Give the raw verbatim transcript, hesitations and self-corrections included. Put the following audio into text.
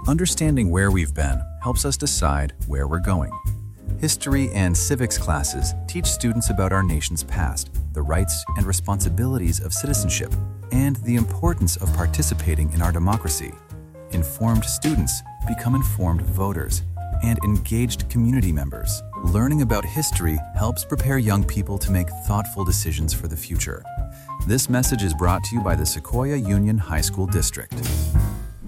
Understanding where we've been helps us decide where we're going. History and civics classes teach students about our nation's past, the rights and responsibilities of citizenship, and the importance of participating in our democracy. Informed students become informed voters and engaged community members. Learning about history helps prepare young people to make thoughtful decisions for the future. This message is brought to you by the Sequoia Union High School District.